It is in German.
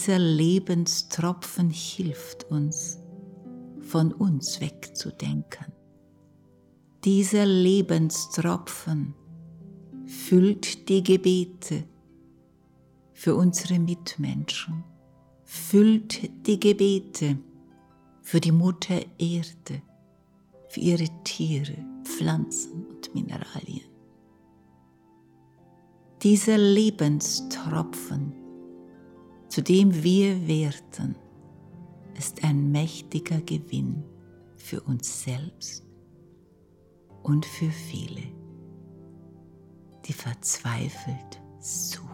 Dieser Lebenstropfen hilft uns, von uns wegzudenken. Dieser Lebenstropfen füllt die Gebete für unsere Mitmenschen, füllt die Gebete für die Mutter Erde, für ihre Tiere, Pflanzen und Mineralien. Dieser Lebenstropfen, zu dem wir werden, ist ein mächtiger Gewinn für uns selbst und für viele, die verzweifelt suchen.